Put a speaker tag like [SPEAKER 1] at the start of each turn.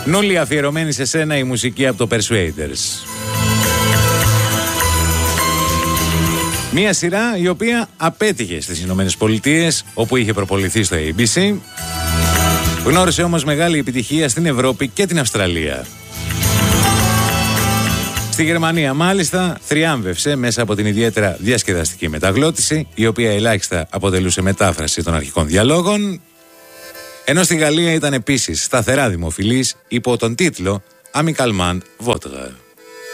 [SPEAKER 1] Νούλη, αφιερωμένη σε σένα η μουσική από το Persuaders. Μία σειρά η οποία απέτυχε στις Ηνωμένες Πολιτείες, όπου είχε προποληθεί στο ABC. Γνώρισε όμως μεγάλη επιτυχία στην Ευρώπη και την Αυστραλία. Στη Γερμανία μάλιστα θριάμβευσε μέσα από την ιδιαίτερα διασκεδαστική μεταγλώτηση, η οποία ελάχιστα αποτελούσε μετάφραση των αρχικών διαλόγων, ενώ στη Γαλλία ήταν επίσης σταθερά δημοφιλής υπό τον τίτλο Amicalement Votre.